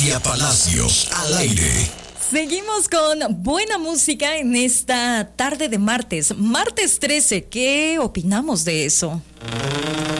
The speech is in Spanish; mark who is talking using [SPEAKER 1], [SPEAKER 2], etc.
[SPEAKER 1] Valeria Palacios, al aire.
[SPEAKER 2] Seguimos con buena música en esta tarde de martes 13. ¿Qué opinamos de eso?